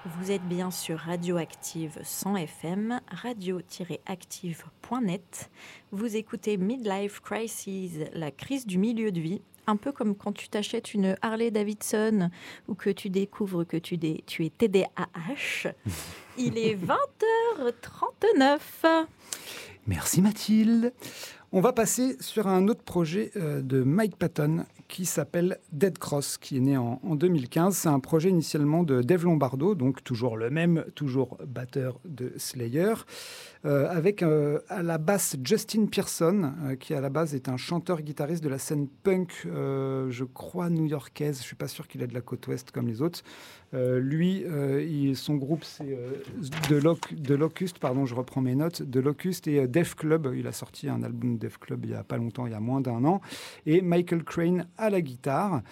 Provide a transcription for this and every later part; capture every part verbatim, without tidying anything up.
Vous êtes bien sur Radioactive cent F M, radio tiret active point net. Vous écoutez Midlife Crisis, la crise du milieu de vie. Un peu comme quand tu t'achètes une Harley Davidson ou que tu découvres que tu, dé- tu es T D A H. Il est vingt heures trente-neuf. Merci Mathilde. On va passer sur un autre projet euh, de Mike Patton qui s'appelle Dead Cross, qui est né en, en deux mille quinze. C'est un projet initialement de Dave Lombardo, donc toujours le même, toujours batteur de Slayer, euh, avec euh, à la basse Justin Pearson, euh, qui à la base est un chanteur-guitariste de la scène punk, euh, je crois new-yorkaise. Je ne suis pas sûr qu'il est de la côte ouest comme les autres. Euh, lui, euh, il, son groupe, c'est euh, de, Loc- de Locust, pardon, je reprends mes notes, de Locust et euh, Def Club. Il a sorti un album Def Club il n'y a pas longtemps, il y a moins d'un an. Et Michael Crane à la guitare.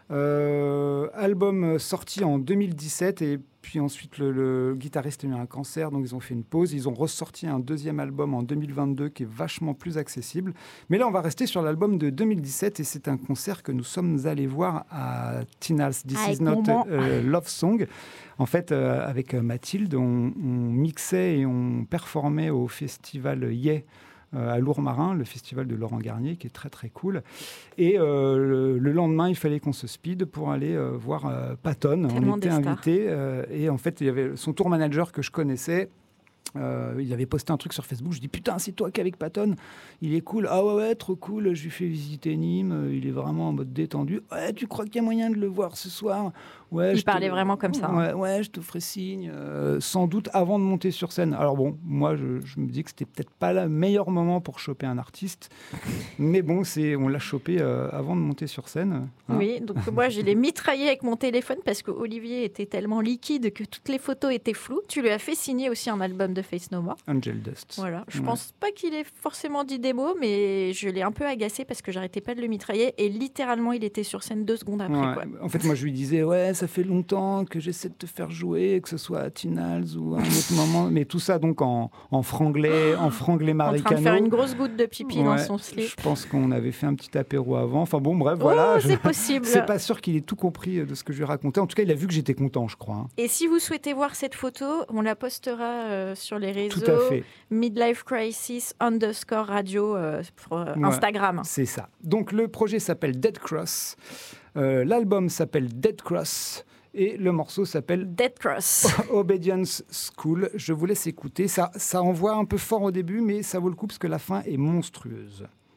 Euh, album sorti en deux mille dix-sept et puis ensuite le, le guitariste a eu un cancer, donc ils ont fait une pause. Ils ont ressorti un deuxième album en deux mille vingt-deux qui est vachement plus accessible. Mais là, on va rester sur l'album de deux mille dix-sept et c'est un concert que nous sommes allés voir à Tinal's This Avec Is Not maman. euh, Love Song. En fait, euh, avec Mathilde, on, on mixait et on performait au festival Yeah euh, à Lourmarin, le festival de Laurent Garnier, qui est très très cool. Et euh, le, le lendemain, il fallait qu'on se speed pour aller euh, voir euh, Patton. Tellement On était des stars. invités euh, et en fait, il y avait son tour manager que je connaissais. Euh, il avait posté un truc sur Facebook. Je dis putain, c'est toi qui es avec Patton, il est cool. Ah ouais, ouais, trop cool. Je lui fais visiter Nîmes. Il est vraiment en mode détendu. Ouais, tu crois qu'il y a moyen de le voir ce soir? Ouais, Il je parlait te... vraiment comme ça. Ouais, hein. ouais, je te ferai signe. Euh, sans doute avant de monter sur scène. Alors bon, moi, je, je me dis que c'était peut-être pas le meilleur moment pour choper un artiste, mais bon, c'est, on l'a chopé euh, avant de monter sur scène. Hein. Oui, donc moi je l'ai mitraillé avec mon téléphone parce que Olivier était tellement liquide que toutes les photos étaient floues. Tu lui as fait signer aussi un album de Faith No More. Angel Dust. Voilà, je Ouais. pense pas qu'il ait forcément dit des mots, mais je l'ai un peu agacé parce que j'arrêtais pas de le mitrailler et littéralement il était sur scène deux secondes après. Ouais. Quoi. En fait, moi, je lui disais, ouais, ça fait longtemps que j'essaie de te faire jouer, que ce soit à Tinals ou à un autre moment. Mais tout ça, donc, en, en franglais, en franglais En train de maricano. faire une grosse goutte de pipi dans Ouais, son slip. je pense qu'on avait fait un petit apéro avant. Enfin bon, bref, voilà. Oh, Je- c'est possible. C'est pas sûr qu'il ait tout compris de ce que je lui ai raconté. En tout cas, il a vu que j'étais content, je crois. hein. Et si vous souhaitez voir cette photo, on la postera euh, sur les réseaux. Tout à fait. Midlife Crisis underscore radio euh, pour euh, Ouais. Instagram. C'est ça. Donc, le projet s'appelle Dead Cross. Euh, l'album s'appelle Dead Cross. Et le morceau s'appelle Dead Cross. Obedience School. Je vous laisse écouter. Ça, ça envoie un peu fort au début, mais ça vaut le coup parce que la fin est monstrueuse.